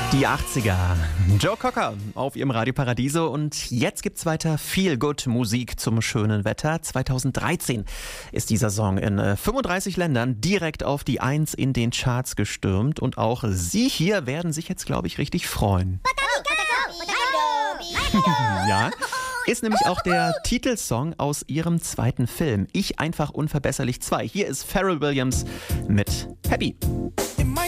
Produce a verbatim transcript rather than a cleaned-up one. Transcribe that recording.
Die achtziger. Joe Cocker auf ihrem Radio Paradiso und jetzt gibt's weiter Feel-Good-Musik zum schönen Wetter. zweitausenddreizehn ist dieser Song in fünfunddreißig Ländern direkt auf die Eins in den Charts gestürmt und auch Sie hier werden sich jetzt, glaube ich, richtig freuen. Ja, ist nämlich auch der Titelsong aus ihrem zweiten Film, Ich einfach unverbesserlich zwei. Hier ist Pharrell Williams mit Happy.